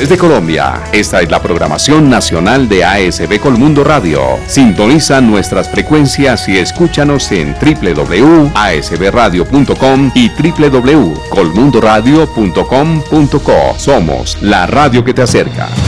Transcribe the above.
Desde Colombia, esta es la programación nacional de ASB Colmundo Radio. Sintoniza nuestras frecuencias y escúchanos en www.asbradio.com y www.colmundoradio.com.co. Somos la radio que te acerca.